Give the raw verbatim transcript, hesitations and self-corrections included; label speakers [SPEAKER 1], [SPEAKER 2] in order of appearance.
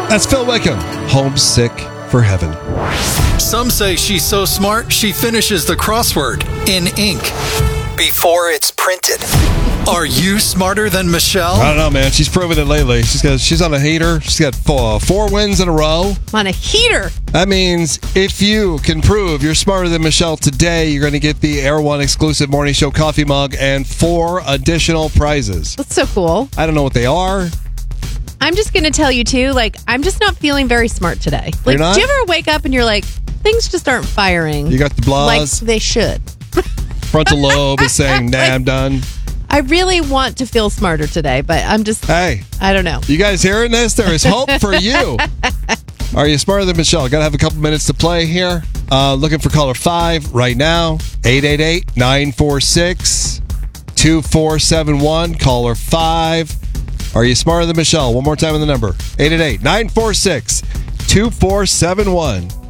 [SPEAKER 1] That's Phil Wickham. Homesick for Heaven.
[SPEAKER 2] Some say she's so smart, she finishes the crossword in ink before it's printed. Are you smarter than Michelle?
[SPEAKER 1] I don't know, man. She's proven it lately. She's got she's on a heater. She's got four, four wins in a row.
[SPEAKER 3] On a heater.
[SPEAKER 1] That means if you can prove you're smarter than Michelle today, you're going to get the Air One exclusive morning show coffee mug and four additional prizes.
[SPEAKER 3] That's so cool.
[SPEAKER 1] I don't know what they are.
[SPEAKER 3] I'm just going to tell you, too, like, I'm just not feeling very smart today. Like,
[SPEAKER 1] You're not?
[SPEAKER 3] do you ever wake up and you're like, things just aren't firing?
[SPEAKER 1] You got the
[SPEAKER 3] like
[SPEAKER 1] blahs.
[SPEAKER 3] they should.
[SPEAKER 1] Frontal lobe is saying, nah, I'm done.
[SPEAKER 3] I really want to feel smarter today, but I'm just,
[SPEAKER 1] Hey,
[SPEAKER 3] I don't know.
[SPEAKER 1] you guys hearing this? There is hope for you. Are you smarter than Michelle? Got to have a couple minutes to play here. Uh, looking for caller five right now. eight eight eight, nine four six, two four seven one. Caller five. Are you smarter than Michelle? One more time on the number. eight eight eight, nine four six, two four seven one.